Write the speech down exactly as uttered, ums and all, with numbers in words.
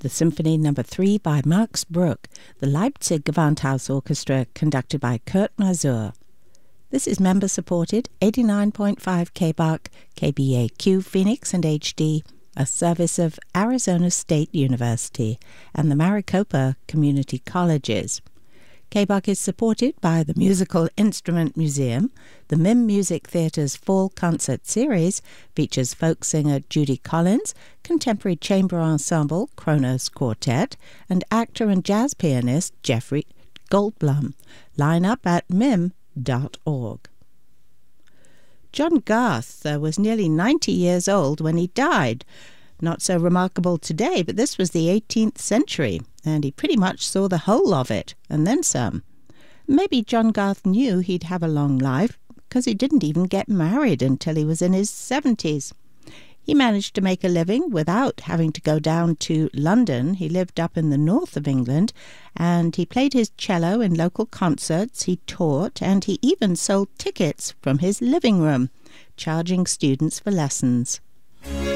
the Symphony Number three by Max Bruch, the Leipzig Gewandhaus Orchestra conducted by Kurt Masur. This is member-supported eighty-nine point five K B A C, K B A Q Phoenix and H D, a service of Arizona State University and the Maricopa Community Colleges. K B A C is supported by the Musical Instrument Museum. The M I M Music Theatre's Fall Concert Series features folk singer Judy Collins, contemporary chamber ensemble Kronos Quartet, and actor and jazz pianist Jeffrey Goldblum. Line up at mim dot org. John Garth uh, was nearly ninety years old when he died. Not so remarkable today, but this was the eighteenth century, and he pretty much saw the whole of it, and then some. Maybe John Garth knew he'd have a long life, because he didn't even get married until he was in his seventies. He managed to make a living without having to go down to London. He lived up in the north of England, and he played his cello in local concerts, he taught, and he even sold tickets from his living room, charging students for lessons.